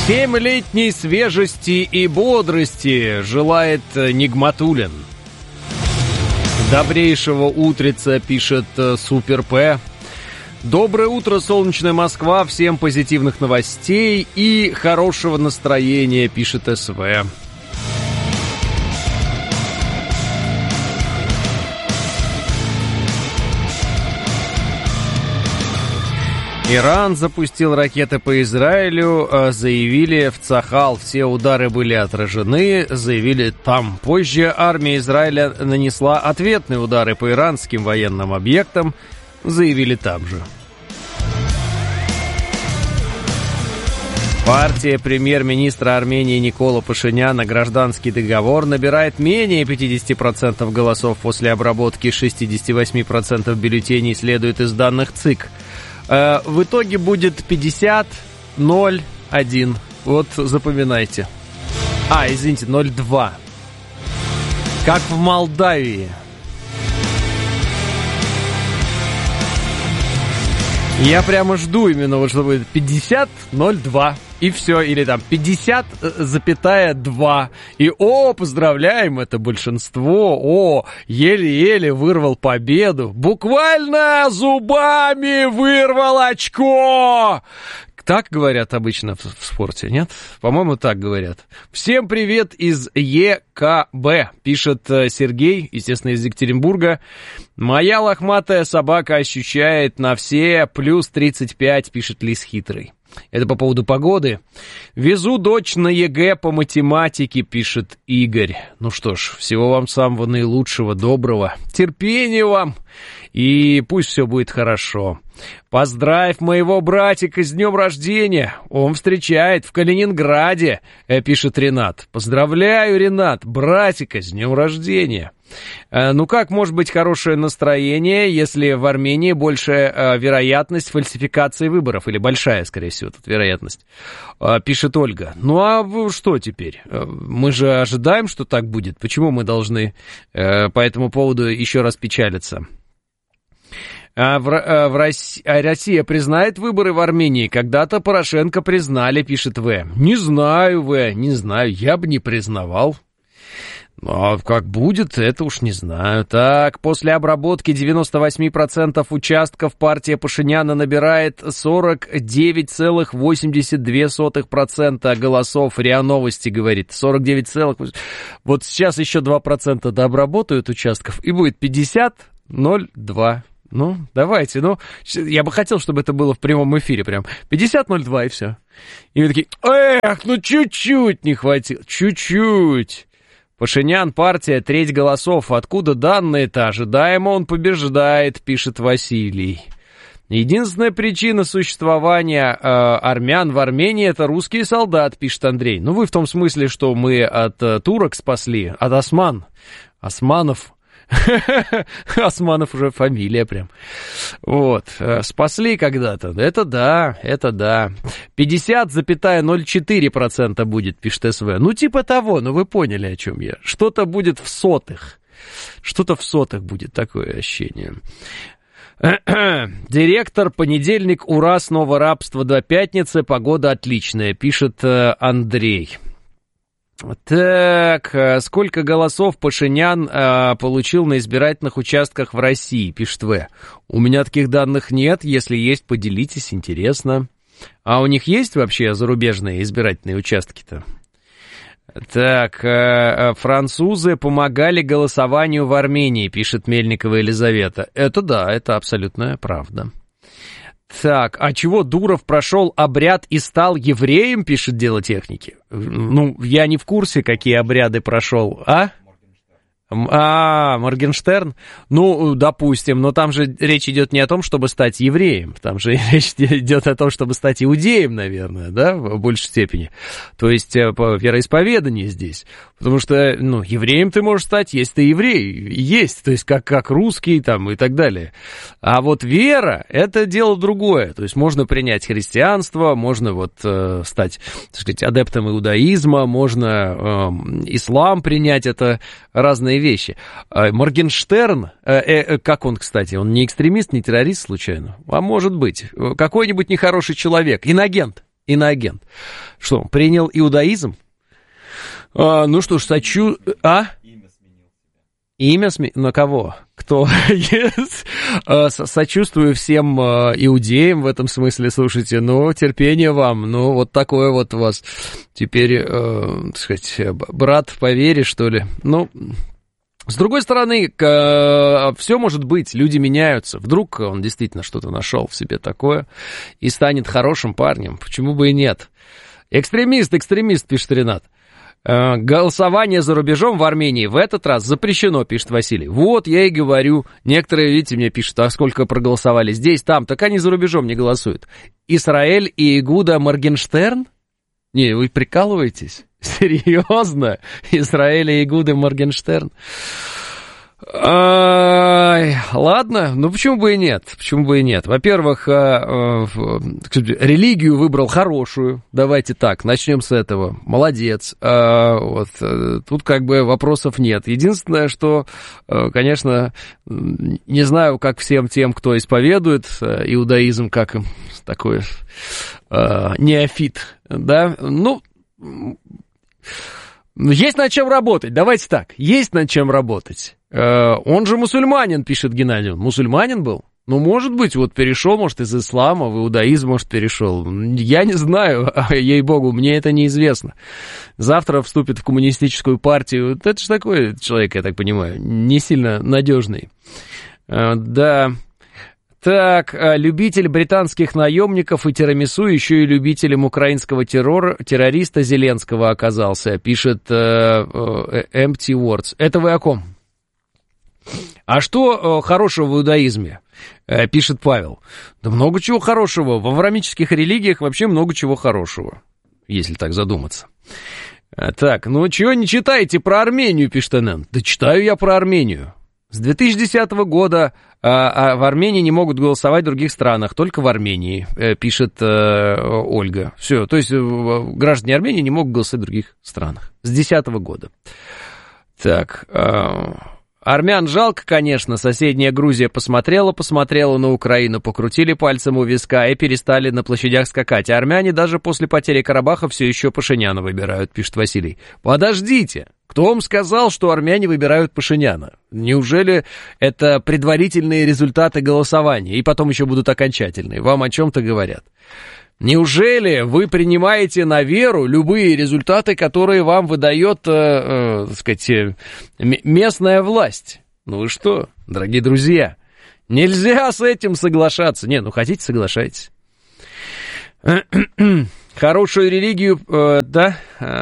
7-летней свежести и бодрости желает Нигматуллин. Добрейшего утреца, пишет Супер П. Доброе утро, солнечная Москва, всем позитивных новостей и хорошего настроения, пишет СВ. Иран запустил ракеты по Израилю, заявили в Цахал, все удары были отражены, заявили там. Позже армия Израиля нанесла ответные удары по иранским военным объектам, заявили там же. Партия премьер-министра Армении Никола Пашиняна «Гражданский договор» набирает менее 50% голосов после обработки 68% бюллетеней, следует из данных ЦИК. В итоге будет 50-0-1. Вот запоминайте. Извините, 0-2. Как в Молдавии. Я прямо жду именно, вот что будет 50-0-2. И все, или там 50,2. И поздравляем, это большинство. Еле-еле вырвал победу. Буквально зубами вырвал очко. Так говорят обычно в спорте, нет? По-моему, так говорят. Всем привет из ЕКБ, пишет Сергей, естественно, из Екатеринбурга. Моя лохматая собака ощущает на все плюс 35, пишет Лис Хитрый. Это по поводу погоды. Везу дочь на ЕГЭ по математике, пишет Игорь. Ну что ж, всего вам самого наилучшего, доброго. Терпения вам. И пусть все будет хорошо. Поздравь моего братика с днем рождения. Он встречает в Калининграде, пишет Ренат. Поздравляю, Ренат, братика с днем рождения. Ну как может быть хорошее настроение, если в Армении большая вероятность фальсификации выборов, или большая, скорее всего, тут вероятность, пишет Ольга. Ну а что теперь? Мы же ожидаем, что так будет. Почему мы должны по этому поводу еще раз печалиться? Россия признает выборы в Армении? Когда-то Порошенко признали, пишет В. Не знаю, я бы не признавал. А как будет, это уж не знаю. Так, после обработки 98% участков партия Пашиняна набирает 49,82% голосов. РИА Новости говорит, 49,8%. Вот сейчас еще 2% дообработают участков, и будет 50,02%. Ну, давайте, я бы хотел, чтобы это было в прямом эфире прям. 50-02 и все. И мы такие, чуть-чуть не хватило, чуть-чуть. Пашинян, партия, треть голосов. Откуда данные-то? Ожидаемо он побеждает, пишет Василий. Единственная причина существования армян в Армении — это русский солдат, пишет Андрей. Ну, вы в том смысле, что мы от турок спасли, от османов. Османов уже фамилия прям. Вот. Спасли когда-то. Это да. 50,04% будет, пишет СВ. Ну, типа того, вы поняли, о чем я. Что-то будет в сотых. Что-то в сотых будет, такое ощущение. Директор, понедельник, ура, снова рабство до пятницы, погода отличная, пишет Андрей. Так, сколько голосов Пашинян получил на избирательных участках в России, пишет В. У меня таких данных нет, если есть, поделитесь, интересно. А у них есть вообще зарубежные избирательные участки-то? Так, французы помогали голосованию в Армении, пишет Мельникова Елизавета. Это да, это абсолютная правда. Так, а чего Дуров прошел обряд и стал евреем, пишет Дело техники? Ну, я не в курсе, какие обряды прошел, Моргенштерн? Ну, допустим, но там же речь идет не о том, чтобы стать евреем, там же речь идет о том, чтобы стать иудеем, наверное, да, в большей степени. То есть по вероисповеданию здесь. Потому что, евреем ты можешь стать, если ты еврей, есть, то есть как русский там и так далее. А вот вера — это дело другое. То есть можно принять христианство, можно стать, так сказать, адептом иудаизма, можно ислам принять, это разные вещи. Моргенштерн, как он, кстати, он не экстремист, не террорист случайно? А может быть, какой-нибудь нехороший человек, инагент. Иноагент. Что, принял иудаизм? Ну что ж, Имя сменил? На кого? Кто? Сочувствую всем иудеям в этом смысле, слушайте, ну, терпение вам, ну, вот такое вот у вас теперь, так сказать, брат по вере, что ли, ну... С другой стороны, все может быть, люди меняются. Вдруг он действительно что-то нашел в себе такое и станет хорошим парнем. Почему бы и нет? Экстремист, пишет Ренат. Голосование за рубежом в Армении в этот раз запрещено, пишет Василий. Вот, я и говорю. Некоторые, видите, мне пишут, а сколько проголосовали здесь, там. Так они за рубежом не голосуют. Израиль и Игуда Моргенштерн? Не, вы прикалываетесь? Серьезно? Израиль и Игуда Моргенштерн? Ладно, ну почему бы и нет? Во-первых, религию выбрал хорошую. Давайте так, начнем с этого. Молодец. Тут как бы вопросов нет. Единственное, что, конечно, не знаю, как всем тем, кто исповедует иудаизм, как им такой неофит, да, ну... Есть над чем работать, давайте так, есть над чем работать. Он же мусульманин, пишет Геннадий. Мусульманин был? Ну, может быть, вот перешел, может, из ислама в иудаизм, может, перешел. Я не знаю, ей-богу, мне это неизвестно. Завтра вступит в коммунистическую партию. Это же такой человек, я так понимаю, не сильно надежный. Да... Так, любитель британских наемников и тирамису еще и любителем украинского террориста Зеленского оказался, пишет Empty Words. Это вы о ком? А что хорошего в иудаизме? Пишет Павел. Да много чего хорошего. В авраамических религиях вообще много чего хорошего, если так задуматься. Так, ну чего не читаете про Армению, пишет НН? Да читаю я про Армению. С 2010 года в Армении не могут голосовать в других странах, только в Армении, пишет Ольга. Все, то есть граждане Армении не могут голосовать в других странах. С 2010 года. Так, армян жалко, конечно. Соседняя Грузия посмотрела на Украину, покрутили пальцем у виска и перестали на площадях скакать. А армяне даже после потери Карабаха все еще Пашиняна выбирают, пишет Василий. Подождите. Кто вам сказал, что армяне выбирают Пашиняна? Неужели это предварительные результаты голосования, и потом еще будут окончательные? Вам о чем-то говорят? Неужели вы принимаете на веру любые результаты, которые вам выдает, так сказать, местная власть? Ну вы что, дорогие друзья, нельзя с этим соглашаться. Не, ну хотите, соглашайтесь. Хорошую религию, да,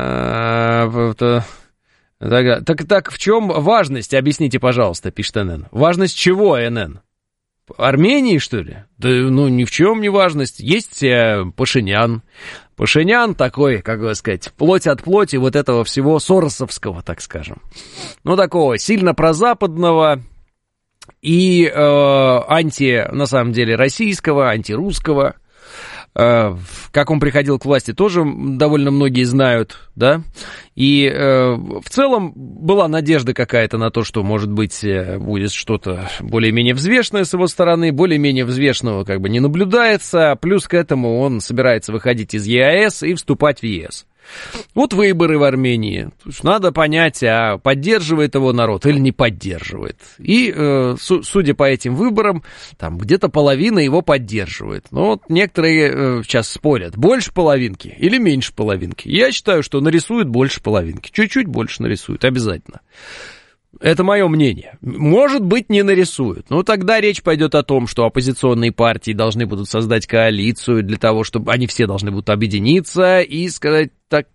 Так, в чем важность, объясните, пожалуйста, пишет НН. Важность чего, НН? Армении, что ли? Да, ну, ни в чем не важность. Есть Пашинян. Пашинян такой, как бы сказать, плоть от плоти вот этого всего соросовского, так скажем. Ну, такого сильно прозападного и на самом деле, российского, антирусского. Как он приходил к власти, тоже довольно многие знают, да, и в целом была надежда какая-то на то, что, может быть, будет что-то более-менее взвешенное с его стороны, более-менее взвешенного как бы не наблюдается, плюс к этому он собирается выходить из ЕАЭС и вступать в ЕС. Вот выборы в Армении. Надо понять, а поддерживает его народ или не поддерживает. И, судя по этим выборам, там где-то половина его поддерживает. Но вот некоторые сейчас спорят, больше половинки или меньше половинки. Я считаю, что нарисуют больше половинки. Чуть-чуть больше нарисуют, обязательно. Это мое мнение. Может быть, не нарисуют. Но тогда речь пойдет о том, что оппозиционные партии должны будут создать коалицию для того, чтобы они все должны будут объединиться и, сказать так,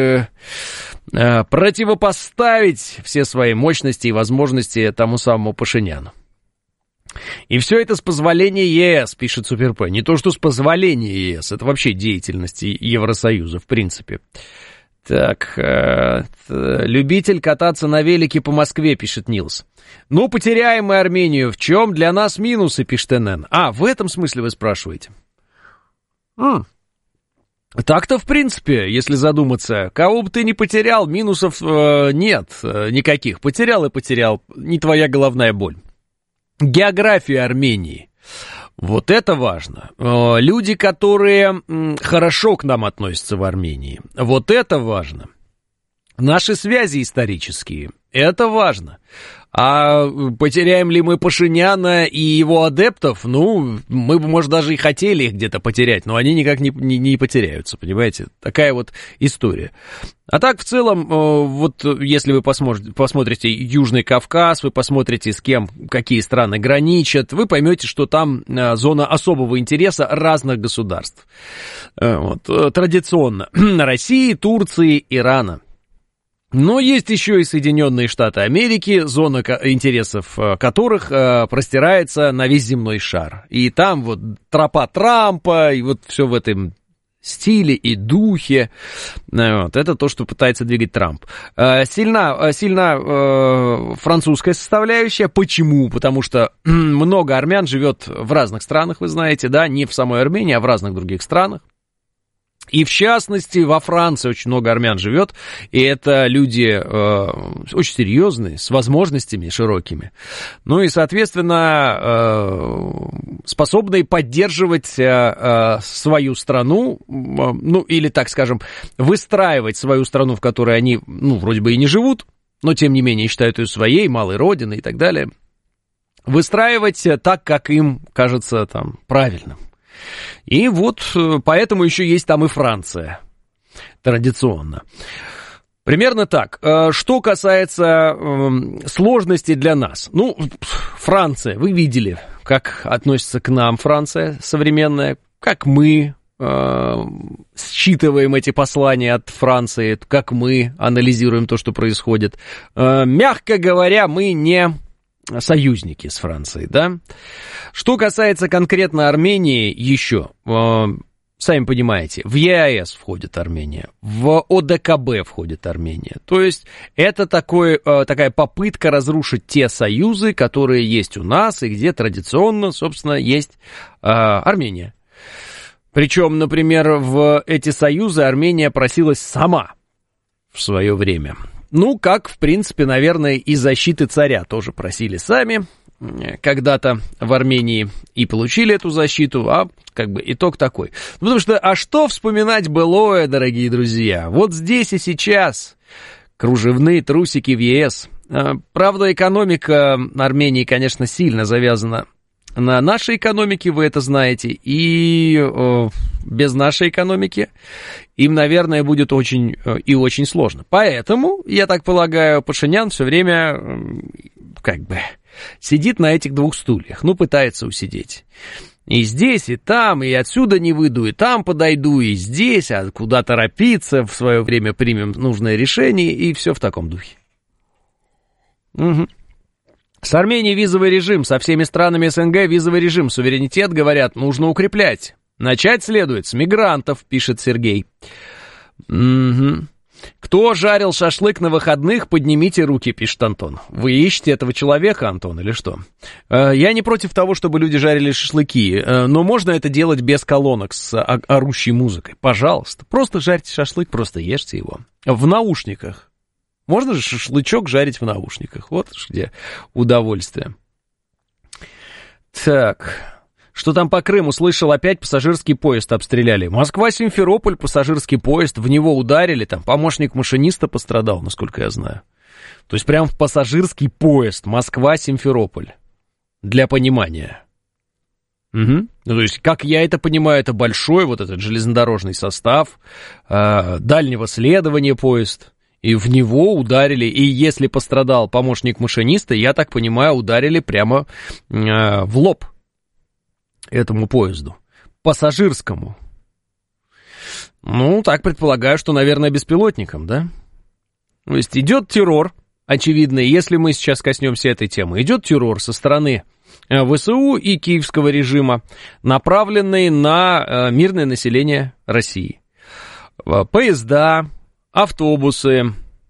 противопоставить все свои мощности и возможности тому самому Пашиняну. И все это с позволения ЕС, пишет Суперп. Не то, что с позволения ЕС, это вообще деятельность Евросоюза, в принципе. Так, любитель кататься на велике по Москве, пишет Нилс. Ну, потеряем мы Армению. В чем для нас минусы, пишет НН. А, в этом смысле вы спрашиваете. Так-то, в принципе, если задуматься, кого бы ты ни потерял, минусов нет никаких. Потерял и потерял. Не твоя головная боль. География Армении. Вот это важно. Люди, которые хорошо к нам относятся в Армении. Вот это важно. Наши связи исторические. Это важно. А потеряем ли мы Пашиняна и его адептов? Ну, мы бы, может, даже и хотели их где-то потерять, но они никак не потеряются, понимаете? Такая вот история. А так, в целом, вот если вы посмотрите Южный Кавказ, вы посмотрите, с кем какие страны граничат, вы поймете, что там зона особого интереса разных государств. Вот, традиционно России, Турции, Ирана. Но есть еще и Соединенные Штаты Америки, зона интересов которых простирается на весь земной шар. И там вот тропа Трампа, и вот все в этом стиле и духе. Вот, это то, что пытается двигать Трамп. Сильна французская составляющая. Почему? Потому что много армян живет в разных странах, вы знаете, да, не в самой Армении, а в разных других странах. И, в частности, во Франции очень много армян живет, и это люди очень серьезные, с возможностями широкими. Ну и, соответственно, способные поддерживать свою страну, ну или, так скажем, выстраивать свою страну, в которой они, ну, вроде бы и не живут, но, тем не менее, считают ее своей, малой родиной и так далее. Выстраивать так, как им кажется там правильным. И вот поэтому еще есть там и Франция, традиционно. Примерно так. Что касается сложностей для нас. Ну, Франция, вы видели, как относится к нам Франция современная, как мы считываем эти послания от Франции, как мы анализируем то, что происходит. Мягко говоря, мы не союзники с Францией, да? Что касается конкретно Армении, еще, сами понимаете, в ЕАЭС входит Армения, в ОДКБ входит Армения. То есть это такая попытка разрушить те союзы, которые есть у нас и где традиционно, собственно, есть Армения. Причем, например, в эти союзы Армения просилась сама в свое время. Ну, как, в принципе, наверное, и защиты царя тоже просили сами когда-то в Армении и получили эту защиту, а как бы итог такой. Потому что, а что вспоминать былое, дорогие друзья? Вот здесь и сейчас кружевные трусики в ЕС. Правда, экономика Армении, конечно, сильно завязана на нашей экономике, вы это знаете, и без нашей экономики им, наверное, будет очень и очень сложно. Поэтому, я так полагаю, Пашинян все время как бы сидит на этих двух стульях, ну, пытается усидеть. И здесь, и там, и отсюда не выйду, и там подойду, и здесь, а куда торопиться, в свое время примем нужное решение, и все в таком духе. Угу. С Арменией визовый режим, со всеми странами СНГ визовый режим, суверенитет, говорят, нужно укреплять. Начать следует с мигрантов, пишет Сергей. Угу. Кто жарил шашлык на выходных, поднимите руки, пишет Антон. Вы ищете этого человека, Антон, или что? Я не против того, чтобы люди жарили шашлыки, но можно это делать без колонок с орущей музыкой. Пожалуйста, просто жарьте шашлык, просто ешьте его. В наушниках. Можно же шашлычок жарить в наушниках. Вот где удовольствие. Так, что там по Крыму? Слышал, опять пассажирский поезд обстреляли. Москва-Симферополь, пассажирский поезд, в него ударили, там помощник машиниста пострадал, насколько я знаю. То есть прям в пассажирский поезд Москва-Симферополь. Для понимания. Угу. Ну, то есть, как я это понимаю, это большой вот этот железнодорожный состав, дальнего следования поезд. И в него ударили, и если пострадал помощник машиниста, я так понимаю, ударили прямо в лоб этому поезду, пассажирскому. Ну, так предполагаю, что, наверное, беспилотником, да? То есть идет террор, очевидно, если мы сейчас коснемся этой темы, идет террор со стороны ВСУ и киевского режима, направленный на мирное население России. Поезда, автобусы,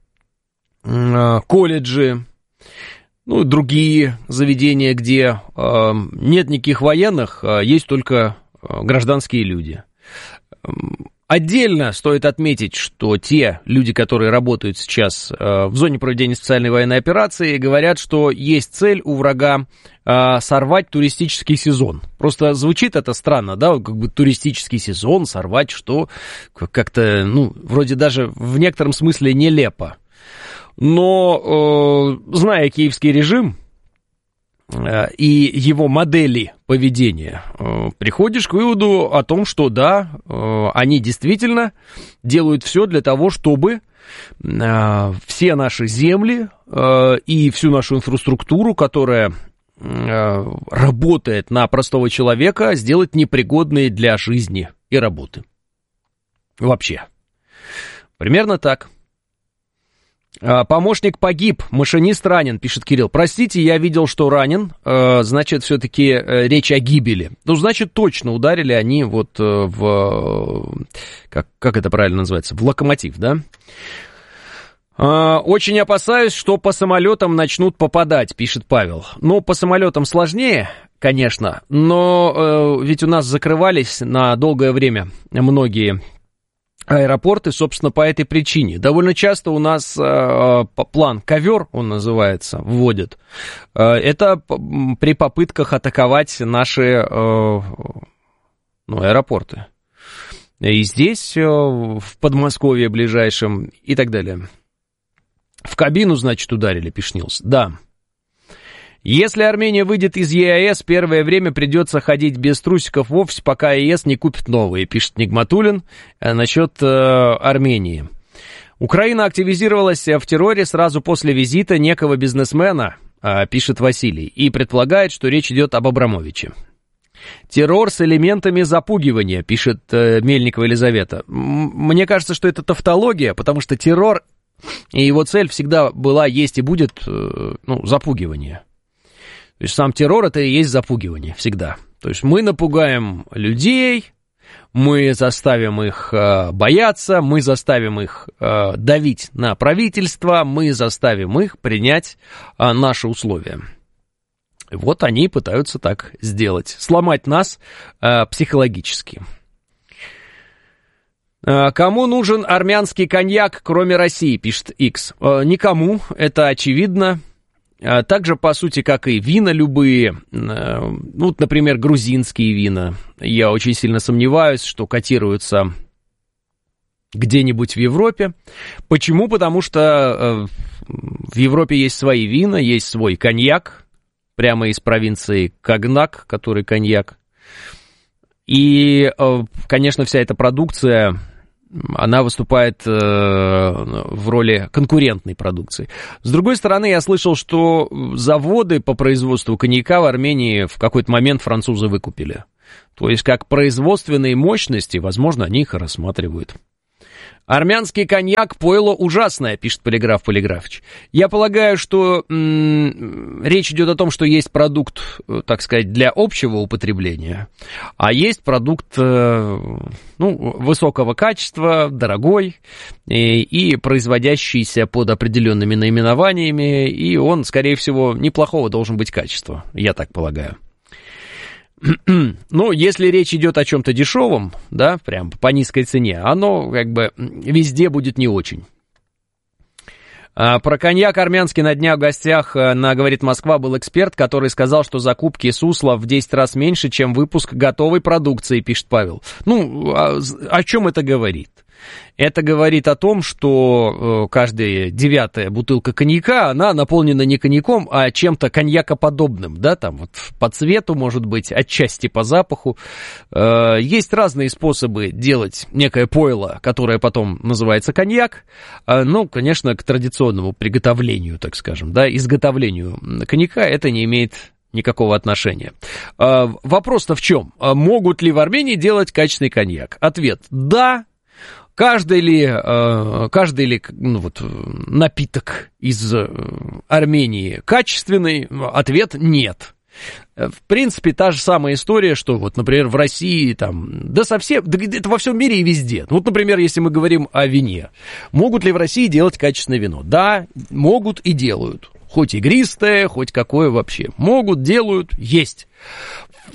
колледжи, ну, другие заведения, где нет никаких военных, есть только гражданские люди. Отдельно стоит отметить, что те люди, которые работают сейчас в зоне проведения специальной военной операции, говорят, что есть цель у врага сорвать туристический сезон. Просто звучит это странно, да, как бы туристический сезон сорвать, что как-то, ну, вроде даже в некотором смысле нелепо. Но, зная киевский режим и его модели поведения, приходишь к выводу о том, что да, они действительно делают все для того, чтобы все наши земли и всю нашу инфраструктуру, которая работает на простого человека, сделать непригодной для жизни и работы. Вообще. Примерно так. Помощник погиб, машинист ранен, пишет Кирилл. Простите, я видел, что ранен, значит, все-таки речь о гибели. Ну, значит, точно ударили они вот в... Как это правильно называется? В локомотив, да? Очень опасаюсь, что по самолетам начнут попадать, пишет Павел. Ну, по самолетам сложнее, конечно, но ведь у нас закрывались на долгое время многие аэропорты, собственно, по этой причине. Довольно часто у нас план «Ковер», он называется, вводят. Это при попытках атаковать наши аэропорты. И здесь, в Подмосковье ближайшем, и так далее. В кабину, значит, ударили, пишет Нилс. Да. Если Армения выйдет из ЕАЭС, первое время придется ходить без трусиков в офис, пока ЕС не купит новые, пишет Нигматуллин насчет Армении. Украина активизировалась в терроре сразу после визита некого бизнесмена, пишет Василий, и предполагает, что речь идет об Абрамовиче. Террор с элементами запугивания, пишет Мельникова Елизавета. Мне кажется, что это тавтология, потому что террор и его цель всегда была, есть и будет, запугивание. То есть сам террор — это и есть запугивание всегда. То есть мы напугаем людей, мы заставим их бояться, мы заставим их давить на правительство, мы заставим их принять наши условия. Вот они пытаются так сделать, сломать нас психологически. Кому нужен армянский коньяк, кроме России, пишет X. Никому, это очевидно. Так же, по сути, как и вина любые, например, грузинские вина. Я очень сильно сомневаюсь, что котируются где-нибудь в Европе. Почему? Потому что в Европе есть свои вина, есть свой коньяк, прямо из провинции Когнак, который коньяк. И, конечно, вся эта продукция... она выступает в роли конкурентной продукции. С другой стороны, я слышал, что заводы по производству коньяка в Армении в какой-то момент французы выкупили. То есть, как производственные мощности, возможно, они их и рассматривают. Армянский коньяк — пойло ужасное, пишет Полиграф Полиграфович. Я полагаю, что речь идет о том, что есть продукт, так сказать, для общего употребления, а есть продукт высокого качества, дорогой и производящийся под определенными наименованиями, и он, скорее всего, неплохого должен быть качества, я так полагаю. Ну, если речь идет о чем-то дешевом, да, прям по низкой цене, оно как бы везде будет не очень. Про коньяк армянский на днях в гостях на «Говорит Москва» был эксперт, который сказал, что закупки сусла в 10 раз меньше, чем выпуск готовой продукции, пишет Павел. Ну, о чем это говорит? Это говорит о том, что каждая 9-я бутылка коньяка, она наполнена не коньяком, а чем-то коньякоподобным, да, там вот по цвету, может быть, отчасти по запаху. Есть разные способы делать некое пойло, которое потом называется коньяк, ну, конечно, к традиционному приготовлению, так скажем, да, изготовлению коньяка это не имеет никакого отношения. Вопрос-то в чем? Могут ли в Армении делать качественный коньяк? Ответ – да. Каждый ли напиток из Армении качественный? Ответ – нет. В принципе, та же самая история, что вот, например, в России, там, это во всем мире и везде. Вот, например, если мы говорим о вине. Могут ли в России делать качественное вино? Да, могут и делают. Хоть игристое, хоть какое вообще. Могут, делают, есть.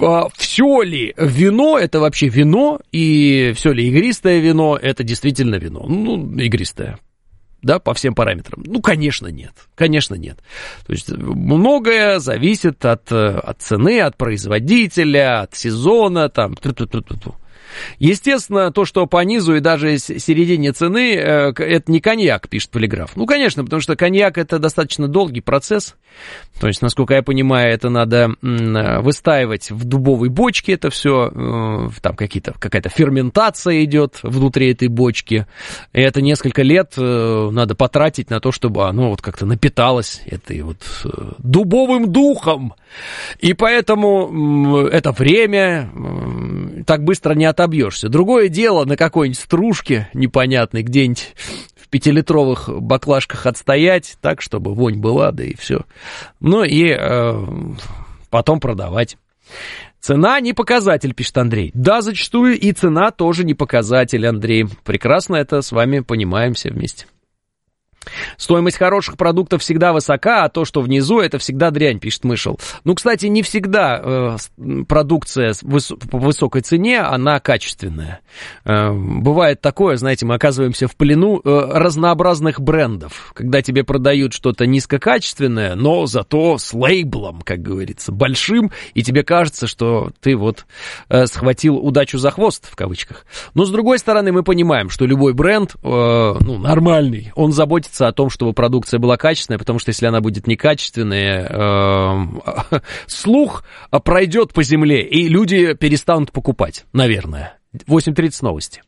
все ли вино это вообще вино, и все ли игристое вино это действительно вино? Ну, игристое. Да, по всем параметрам. Ну, конечно, нет. Конечно, нет. То есть многое зависит от цены, от производителя, от сезона, там. Естественно, то, что по низу и даже середине цены, это не коньяк, пишет Полиграф. Ну, конечно, потому что коньяк это достаточно долгий процесс. То есть, насколько я понимаю, это надо выстаивать в дубовой бочке это все. Там какая-то ферментация идет внутри этой бочки. И это несколько лет надо потратить на то, чтобы оно вот как-то напиталось этой вот дубовым духом. И поэтому это время так быстро не отобьешься. Другое дело на какой-нибудь стружке непонятной, где-нибудь в 5-литровых баклажках отстоять, так, чтобы вонь была, да и все. Ну и потом продавать. Цена не показатель, пишет Андрей. Да, зачастую и цена тоже не показатель, Андрей. Прекрасно это с вами понимаем все вместе. Стоимость хороших продуктов всегда высока, а то, что внизу, это всегда дрянь, пишет Мышел. Ну, кстати, не всегда продукция по высокой цене, она качественная. Бывает такое, знаете, мы оказываемся в плену разнообразных брендов, когда тебе продают что-то низкокачественное, но зато с лейблом, как говорится, большим, и тебе кажется, что ты вот схватил удачу за хвост, в кавычках. Но, с другой стороны, мы понимаем, что любой бренд, нормальный, он заботится о том, чтобы продукция была качественная, потому что если она будет некачественная, слух пройдет по земле, и люди перестанут покупать, наверное. 8:30 новости.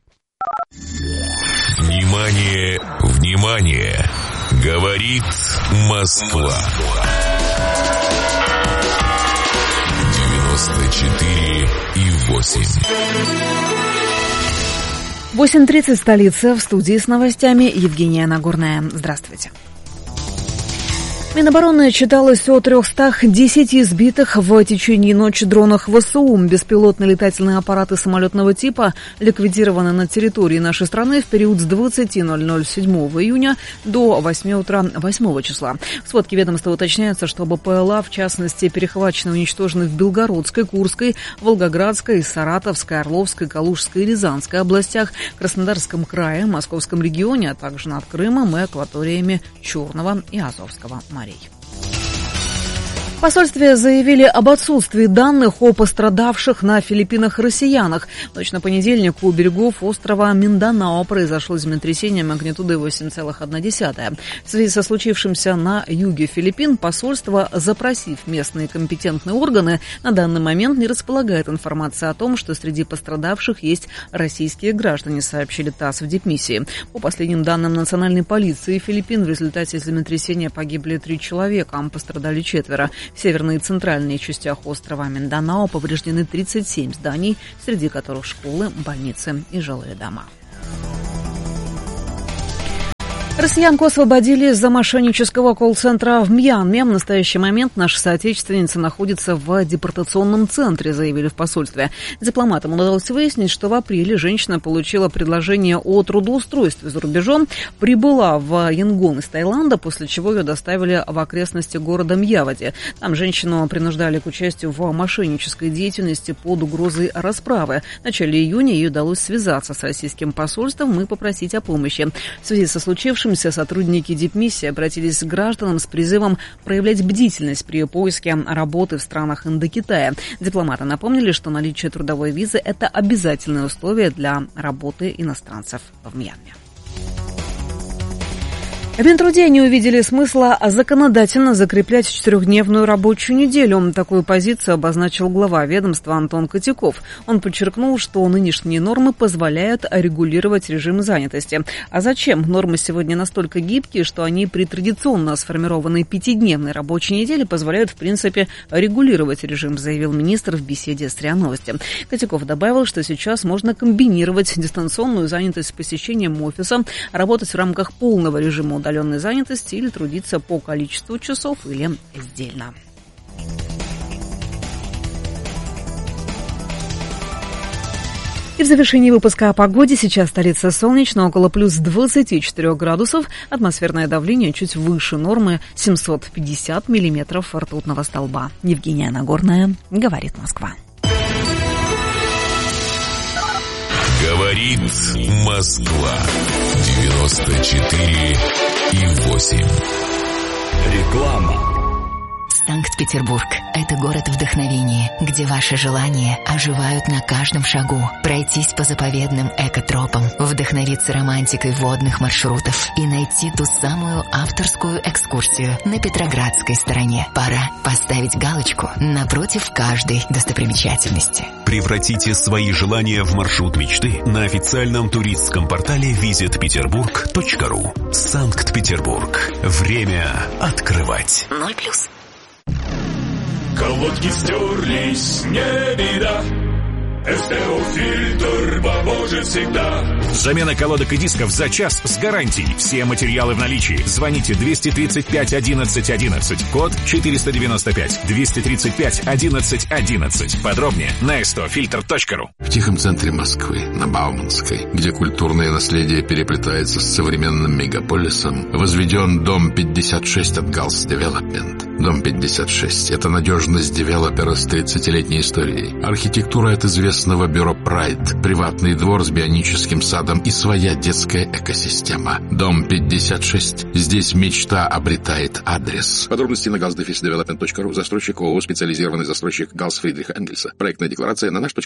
Внимание, внимание! Говорит Москва. 94,8. 8:30 столица, в студии с новостями Евгения Нагорная. Здравствуйте. Минобороны отчиталось о 310 сбитых в течение ночи дронах ВСУ. Беспилотные летательные аппараты самолетного типа ликвидированы на территории нашей страны в период с 20:00 7 июня до 8 утра 8 числа. В сводке ведомства уточняется, что БПЛА, в частности, перехвачены и уничтожены в Белгородской, Курской, Волгоградской, Саратовской, Орловской, Калужской и Рязанской областях, Краснодарском крае, Московском регионе, а также над Крымом и акваториями Черного и Азовского морей. В посольстве заявили об отсутствии данных о пострадавших на Филиппинах россиянах. В ночь на понедельник у берегов острова Минданао произошло землетрясение магнитудой 8,1. В связи со случившимся на юге Филиппин посольство, запросив местные компетентные органы, на данный момент не располагает информацией о том, что среди пострадавших есть российские граждане, сообщили ТАСС в дипмиссии. По последним данным национальной полиции Филиппин, в результате землетрясения погибли 3 человека, а пострадали 4. В северной и центральной частях острова Минданао повреждены 37 зданий, среди которых школы, больницы и жилые дома. Россиянку освободили из-за мошеннического колл-центра в Мьянме. В настоящий момент наша соотечественница находится в депортационном центре, заявили в посольстве. Дипломатам удалось выяснить, что в апреле женщина получила предложение о трудоустройстве за рубежом, прибыла в Янгон из Таиланда, после чего ее доставили в окрестности города Мьявади. Там женщину принуждали к участию в мошеннической деятельности под угрозой расправы. В начале июня ей удалось связаться с российским посольством и попросить о помощи. В связи со случившимся сотрудники дипмиссии обратились к гражданам с призывом проявлять бдительность при поиске работы в странах Индокитая. Дипломаты напомнили, что наличие трудовой визы – это обязательное условие для работы иностранцев в Мьянме. В Минтруде не увидели смысла законодательно закреплять 4-дневную рабочую неделю. Такую позицию обозначил глава ведомства Антон Котяков. Он подчеркнул, что нынешние нормы позволяют регулировать режим занятости. А зачем? Нормы сегодня настолько гибкие, что они при традиционно сформированной 5-дневной рабочей неделе позволяют, в принципе, регулировать режим, заявил министр в беседе с РИА Новости. Котяков добавил, что сейчас можно комбинировать дистанционную занятость с посещением офиса, работать в рамках полного режима удаленной занятости или трудиться по количеству часов или издельно. И в завершении выпуска о погоде. Сейчас столица солнечно, около плюс 24 градусов. Атмосферное давление чуть выше нормы, 750 миллиметров ртутного столба. Евгения Нагорная, говорит Москва. Говорит Москва. 94,8. Реклама. Санкт-Петербург – это город вдохновения, где ваши желания оживают на каждом шагу. Пройтись по заповедным экотропам, вдохновиться романтикой водных маршрутов и найти ту самую авторскую экскурсию на Петроградской стороне. Пора поставить галочку напротив каждой достопримечательности. Превратите свои желания в маршрут мечты на официальном туристском портале visitpeterburg.ru. Санкт-Петербург. Время открывать. 0+. Колодки стерлись, не беда. СТО-фильтр поможет всегда. Замена колодок и дисков за час с гарантией. Все материалы в наличии. Звоните 235 11 11. Код 495. 235 11 11. Подробнее на stofilter.ru. В тихом центре Москвы, на Бауманской, где культурное наследие переплетается с современным мегаполисом, возведен дом 56 от Галс Девелопмент. Дом 56 – это надежность девелопера с 30-летней историей. Архитектура от известного бюро Pride, приватный двор с бионическим садом и своя детская экосистема. Дом 56. Здесь мечта обретает адрес. Подробности на galsdevelopment.ru. Застройщик ООО «Специализированный застройщик Галс Фридриха Энгельса». Проектная декларация на наш.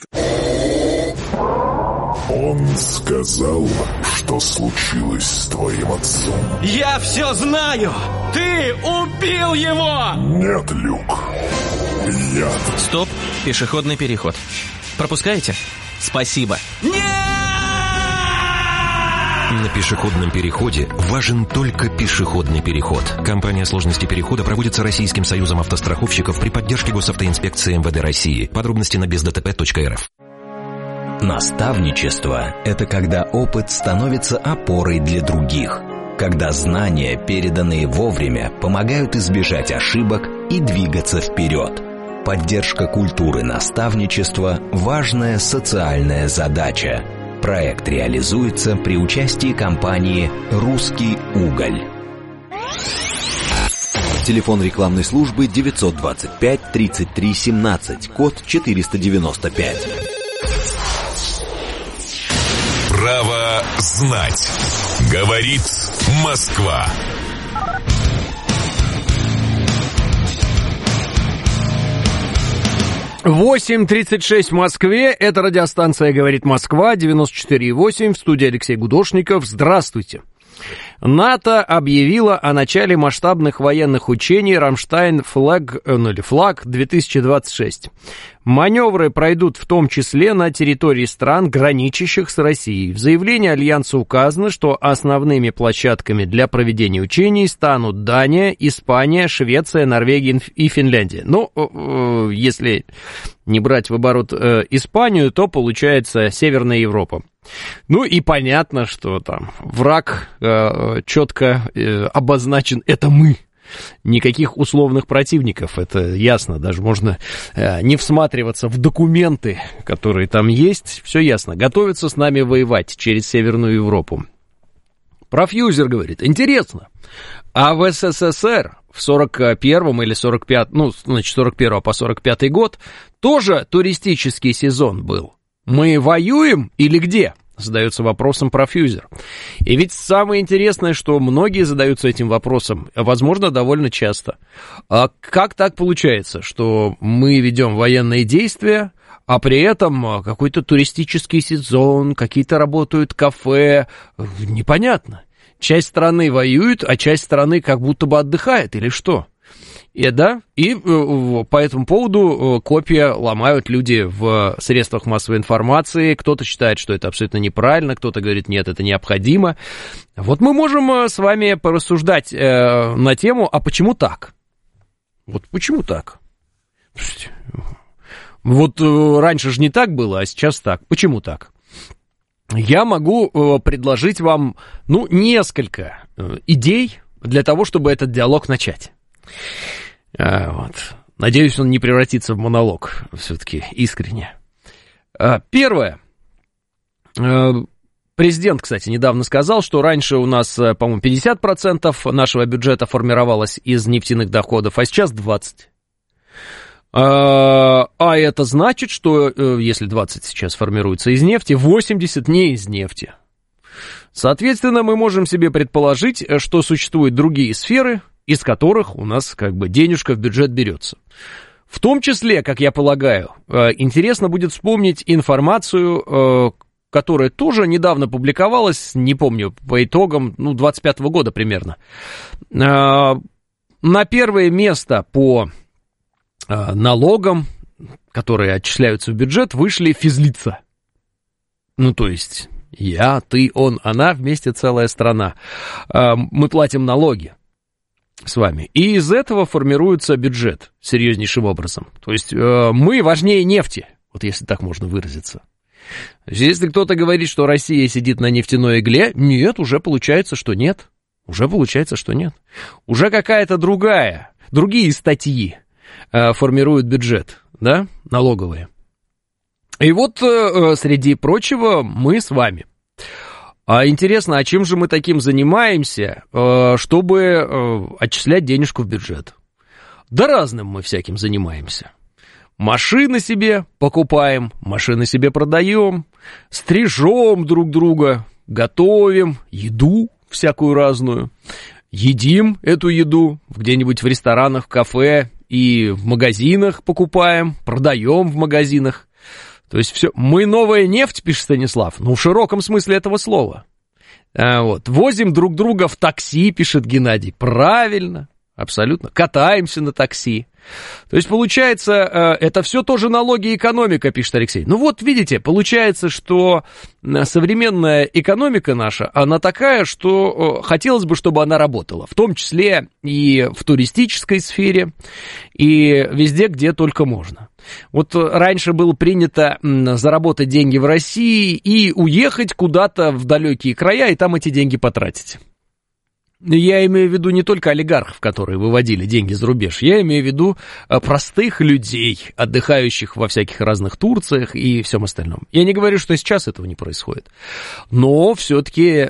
Он сказал, что случилось с твоим отцом. Я все знаю! Ты убил его! Нет, Люк. Я... Стоп, пешеходный переход. Пропускаете? Спасибо. Нет! На пешеходном переходе важен только пешеходный переход. Кампания «Сложности перехода» проводится Российским союзом автостраховщиков при поддержке Госавтоинспекции МВД России. Подробности на бездтп.рф. Наставничество – это когда опыт становится опорой для других. Когда знания, переданные вовремя, помогают избежать ошибок и двигаться вперед. Поддержка культуры наставничества – важная социальная задача. Проект реализуется при участии компании «Русский уголь». Телефон рекламной службы 925 33 17, код 495. Право знать. Говорит Москва. Восемь 36 в Москве. Это радиостанция «Говорит Москва», 94,8. В студии Алексей Гудошников. Здравствуйте. НАТО объявило о начале масштабных военных учений «Рамштайн Флаг-2026». Маневры пройдут в том числе на территории стран, граничащих с Россией. В заявлении Альянса указано, что основными площадками для проведения учений станут Дания, Испания, Швеция, Норвегия и Финляндия. Ну, если не брать в оборот Испанию, то получается Северная Европа. Ну и понятно, что там враг четко обозначен, это мы. Никаких условных противников, это ясно, даже можно не всматриваться в документы, которые там есть, все ясно, готовятся с нами воевать через Северную Европу. Профьюзер говорит, интересно, а в СССР в 41-м или 45, ну, значит, 41 по 45 год тоже туристический сезон был. Мы воюем или где? Задается вопросом профьюзер. И ведь самое интересное, что многие задаются этим вопросом, возможно, довольно часто. А как так получается, что мы ведем военные действия, а при этом какой-то туристический сезон, какие-то работают кафе, непонятно. Часть страны воюет, а часть страны как будто бы отдыхает, или что? И по этому поводу копья ломают люди в средствах массовой информации. Кто-то считает, что это абсолютно неправильно, кто-то говорит, нет, это необходимо. Вот мы можем с вами порассуждать на тему, а почему так? Вот почему так? Вот раньше же не так было, а сейчас так. Почему так? Я могу предложить вам, несколько идей для того, чтобы этот диалог начать. Вот. Надеюсь, он не превратится в монолог, все-таки искренне. Первое. Президент, кстати, недавно сказал, что раньше у нас, по-моему, 50% нашего бюджета формировалось из нефтяных доходов, а сейчас 20%. А это значит, что если 20 сейчас формируется из нефти, 80 не из нефти. Соответственно, мы можем себе предположить, что существуют другие сферы, из которых у нас как бы денежка в бюджет берется. В том числе, как я полагаю, интересно будет вспомнить информацию, которая тоже недавно публиковалась, не помню, по итогам, 25-го года примерно. На первое место по налогам, которые отчисляются в бюджет, вышли физлица. То есть я, ты, он, она, вместе целая страна. Мы платим налоги с вами. И из этого формируется бюджет серьезнейшим образом. То есть мы важнее нефти, вот если так можно выразиться. То есть, если кто-то говорит, что Россия сидит на нефтяной игле, нет, уже получается, что нет. Уже получается, что нет. Уже какая-то другие статьи формируют бюджет, да, налоговые. И вот, среди прочего, мы с вами. Интересно, а чем же мы таким занимаемся, чтобы отчислять денежку в бюджет? Да разным мы всяким занимаемся. Машины себе покупаем, машины себе продаем, стрижем друг друга, готовим еду всякую разную, едим эту еду где-нибудь в ресторанах, в кафе и в магазинах покупаем, продаем в магазинах. То есть все, мы новая нефть, пишет Станислав, в широком смысле этого слова. Возим друг друга в такси, пишет Геннадий, правильно, абсолютно, катаемся на такси. То есть, получается, это все тоже налоги и экономика, пишет Алексей. Видите, получается, что современная экономика наша, она такая, что хотелось бы, чтобы она работала, в том числе и в туристической сфере, и везде, где только можно. Раньше было принято заработать деньги в России и уехать куда-то в далекие края, и там эти деньги потратить. Я имею в виду не только олигархов, которые выводили деньги за рубеж, я имею в виду простых людей, отдыхающих во всяких разных Турциях и всем остальном. Я не говорю, что сейчас этого не происходит, но все-таки,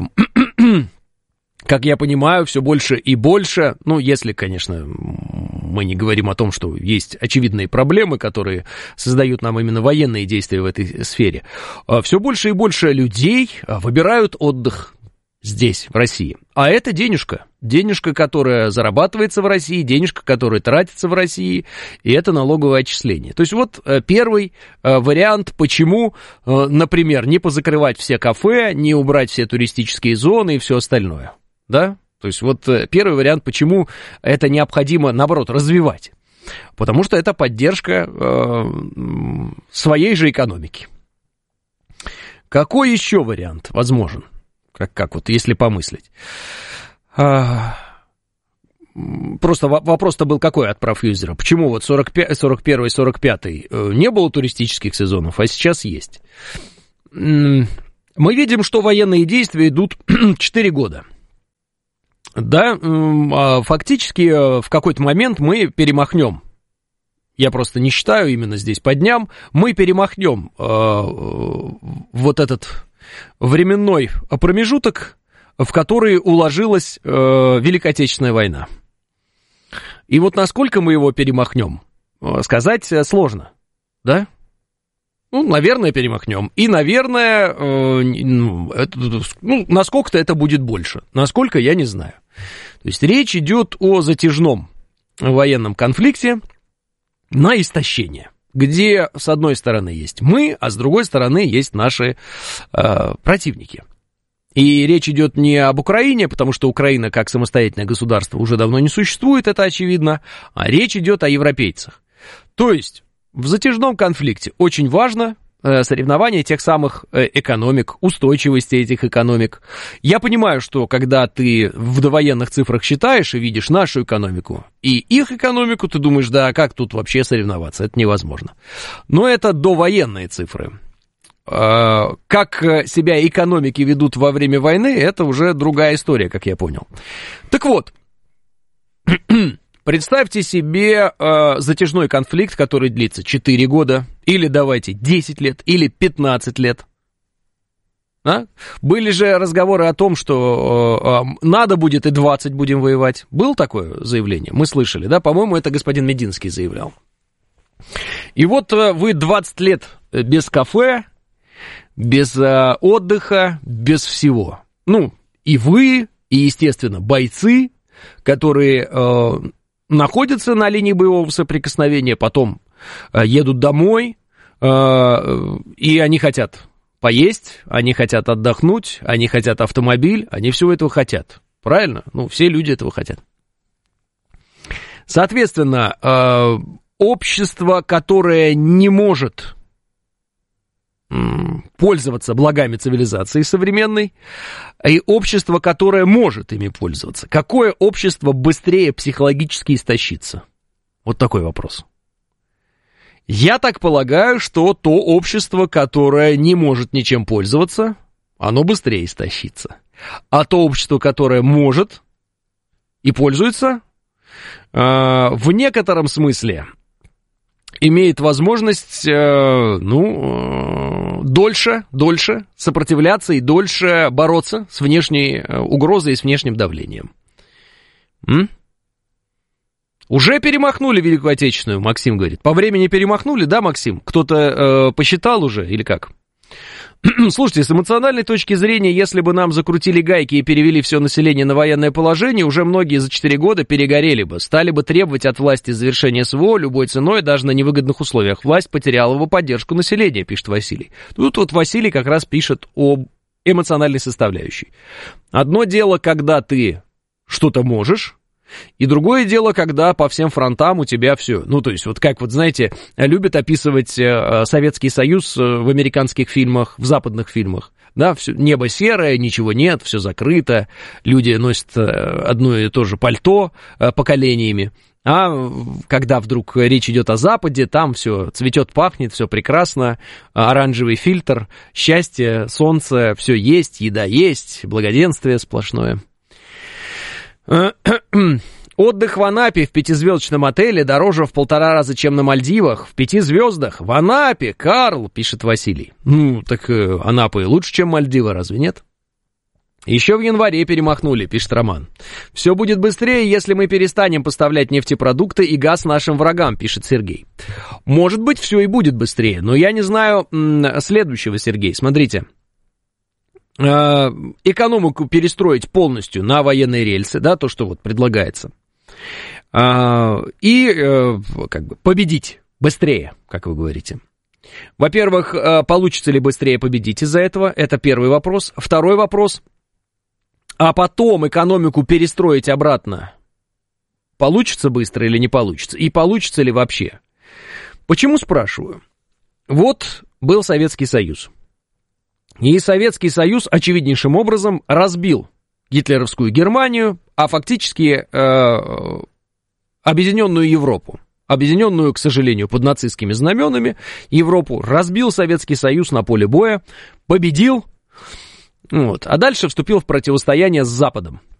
как я понимаю, все больше и больше, если, конечно, мы не говорим о том, что есть очевидные проблемы, которые создают нам именно военные действия в этой сфере, все больше и больше людей выбирают отдых здесь, в России. А это денежка, которая зарабатывается в России, денежка, которая тратится в России, и это налоговое отчисление. То есть первый вариант, почему, например, не позакрывать все кафе, не убрать все туристические зоны и все остальное, да? То есть первый вариант, почему это необходимо, наоборот, развивать. Потому что это поддержка своей же экономики. Какой еще вариант возможен? Как если помыслить. Просто вопрос-то был какой от профьюзера? Почему 41 и 45 не было туристических сезонов, а сейчас есть? Мы видим, что военные действия идут 4 года. Да, фактически в какой-то момент мы перемахнем. Я просто не считаю именно здесь по дням. Мы перемахнем этот временной промежуток, в который уложилась Великая Отечественная война. И насколько мы его перемахнем, сказать сложно, да? Наверное, перемахнем. И, наверное, насколько-то это будет больше. Насколько, я не знаю. То есть речь идет о затяжном военном конфликте на истощение, где с одной стороны есть мы, а с другой стороны есть наши противники. И речь идет не об Украине, потому что Украина как самостоятельное государство уже давно не существует, это очевидно, а речь идет о европейцах. То есть в затяжном конфликте очень важно соревнование тех самых экономик, устойчивости этих экономик. Я понимаю, что когда ты в довоенных цифрах считаешь и видишь нашу экономику и их экономику, ты думаешь, да, как тут вообще соревноваться, это невозможно. Но это довоенные цифры. Как себя экономики ведут во время войны, это уже другая история, как я понял. Так вот, представьте себе затяжной конфликт, который длится 4 года, или давайте 10 лет, или 15 лет. Были же разговоры о том, что надо будет и 20 будем воевать. Было такое заявление? Мы слышали, да? По-моему, это господин Мединский заявлял. И вот вы 20 лет без кафе, без отдыха, без всего. Ну, и вы, и, естественно, бойцы, которые находятся на линии боевого соприкосновения, потом едут домой, и они хотят поесть, они хотят отдохнуть, они хотят автомобиль, они всего этого хотят. Правильно? Ну, все люди этого хотят. Соответственно, общество, которое не может пользоваться благами цивилизации современной, и общество, которое может ими пользоваться. Какое общество быстрее психологически истощится? Вот такой вопрос. Я так полагаю, что то общество, которое не может ничем пользоваться, оно быстрее истощится. А то общество, которое может и пользуется, в некотором смысле имеет возможность, дольше сопротивляться и дольше бороться с внешней угрозой и с внешним давлением. Уже перемахнули Великую Отечественную, Максим говорит. По времени перемахнули, да, Максим? Кто-то посчитал уже или как? Слушайте, с эмоциональной точки зрения, если бы нам закрутили гайки и перевели все население на военное положение, уже многие за 4 года перегорели бы, стали бы требовать от власти завершения СВО любой ценой, даже на невыгодных условиях. Власть потеряла бы поддержку населения, пишет Василий. Тут вот Василий как раз пишет об эмоциональной составляющей. Одно дело, когда ты что-то можешь, и другое дело, когда по всем фронтам у тебя все. Ну, то есть, вот как, вот знаете, любят описывать Советский Союз в американских фильмах, в западных фильмах. Да, все, небо серое, ничего нет, все закрыто, люди носят одно и то же пальто поколениями. А когда вдруг речь идет о Западе, там все цветет, пахнет, все прекрасно, оранжевый фильтр, счастье, солнце, все есть, еда есть, благоденствие сплошное. Отдых в Анапе в 5-звездочном отеле дороже в 1,5 раза, чем на Мальдивах. В 5 звездах в Анапе, Карл, пишет Василий. Ну, так Анапа и лучше, чем Мальдивы, разве нет? Еще в январе перемахнули, пишет Роман. Все будет быстрее, если мы перестанем поставлять нефтепродукты и газ нашим врагам, пишет Сергей. Может быть, все и будет быстрее, но я не знаю следующего, Сергей. Смотрите. Экономику перестроить полностью на военные рельсы, да, то, что вот предлагается, и как бы победить быстрее, как вы говорите. Во-первых, получится ли быстрее победить из-за этого? Это первый вопрос. Второй вопрос. А потом экономику перестроить обратно получится быстро или не получится? И получится ли вообще? Почему спрашиваю? Вот был Советский Союз. И Советский Союз очевиднейшим образом разбил гитлеровскую Германию, а фактически объединенную Европу. Объединенную, к сожалению, под нацистскими знаменами Европу разбил Советский Союз на поле боя, победил, вот, а дальше вступил в противостояние с Западом.